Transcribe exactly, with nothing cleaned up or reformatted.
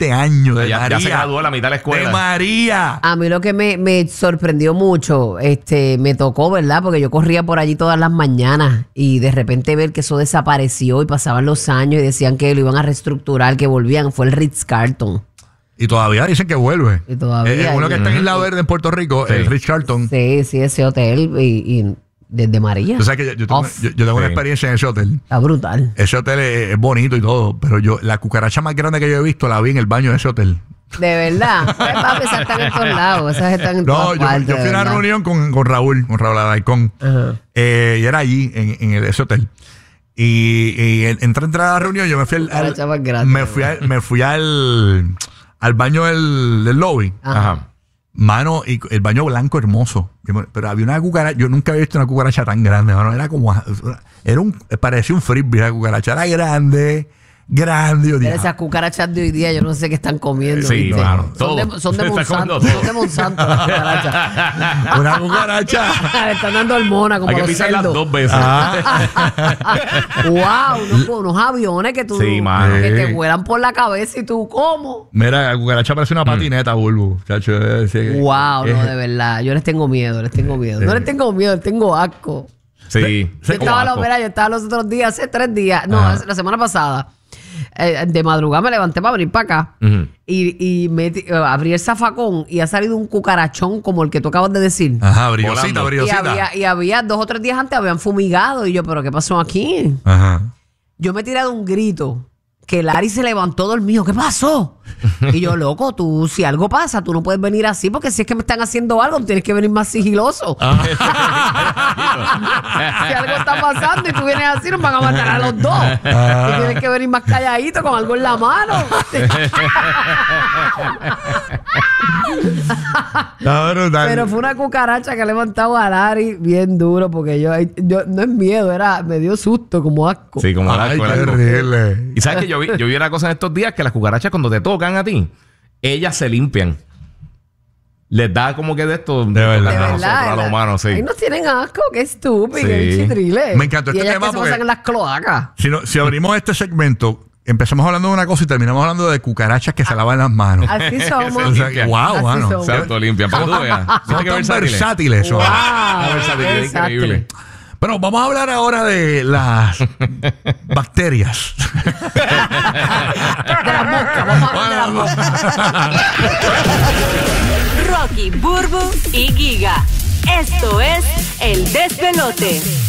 veinte años de ya, María. Ya se graduó la mitad de la escuela. De María. A mí lo que me, me sorprendió mucho, este, me tocó, ¿verdad? Porque yo corría por allí todas las mañanas y de repente ver que eso desapareció y pasaban los años y decían que lo iban a reestructurar, que volvían. Fue el Ritz-Carlton. Y todavía dicen que vuelve. Y todavía. Eh, uno que está en Isla uh-huh. Verde, en Puerto Rico, Sí. el Ritz-Carlton. Sí, sí, ese hotel y, y desde María. Tú sabes que yo, yo tengo, Off. yo, yo tengo una Sí. experiencia en ese hotel. Está brutal. Ese hotel es, es bonito y todo, pero yo la cucaracha más grande que yo he visto la vi en el baño de ese hotel. De verdad. Pues, papi, esas están en todos lados. Esas están en No, todas yo, partes. yo fui a de una verdad. reunión con, con Raúl, con Raúl Alarcón, Ajá. eh, y era allí, en, en el- ese hotel. Y, y en- entré a entrar a la reunión, yo me fui al, al- Cucaracha más grande, me fui, al, me fui al, al baño del, del lobby. Ajá. Ajá. Mano, y el baño blanco hermoso. Pero había una cucaracha, yo nunca había visto una cucaracha tan grande, mano. Era como, era un, parecía un frisbee la cucaracha. Era grande, grande. Yo dije, Pero esas cucarachas de hoy día, yo no sé qué están comiendo. Sí, ¿viste? claro, Son todo. de, son de Se está Monsanto. comiendo Son de Monsanto las cucarachas. "Ah, una cucaracha. Le están dando hormona como Hay que los pisarlas cerdos. dos veces. Wow, unos, unos aviones que tú Sí, mano. que te Sí. vuelan por la cabeza y tú, ¿cómo? Mira, la cucaracha parece una patineta, Bulbu. Chacho, eh, sí, Wow, eh, no, de verdad. Yo les tengo miedo, les tengo miedo. No les tengo miedo, les tengo asco. Sí. Yo estaba, los, mira, yo estaba los otros días, hace tres días, no, Ajá. hace- la semana pasada. eh, de madrugada me levanté para venir para acá Ujú. y, y metí- eh, abrí el zafacón y ha salido un cucarachón como el que tú acabas de decir. Ajá, brillosita, Volando. Y brillosita. había, y había dos o tres días antes habían fumigado y yo, ¿pero qué pasó aquí? Ajá. Yo me tiré de un grito que Larry se levantó dormido. ¿Qué pasó? Y yo, loco, tú, si algo pasa, tú no puedes venir así porque si es que me están haciendo algo, tienes que venir más sigiloso. Ah. Si algo está pasando y tú vienes así, nos van a matar a los dos. Ah. Tú tienes que venir más calladito con algo en la mano. Está brutal. Pero fue una cucaracha que ha levantado a Larry bien duro porque yo, yo no es miedo, era, me dio susto, como asco. Sí, como el Ay, asco, qué el asco. horrible. Y sabes que yo vi, yo vi una cosa en estos días que las cucarachas cuando te tocan a ti, ellas se limpian. Les da como que de esto De verdad. De a verdad. nosotros, a los la- humanos, sí. Ahí nos tienen asco, qué estúpido, Sí. qué chitrile. Me encantó y este ellas tema que se porque- pasan en las cloacas. Si, no- si abrimos este segmento, empezamos hablando de una cosa y terminamos hablando de cucarachas que se lavan las manos. Así somos. O sea, limpian. wow, Así mano. somos. Se autolimpian. Para que tú veas. Son ¿Viste qué tan versátiles? versátiles. son. Wow, Ah, versátil, versátil. increíble. Bueno, vamos a hablar ahora de las bacterias. De las moscas, vamos a hablar de las moscas. Rocky, Burbu y Giga. Esto es El Despelote.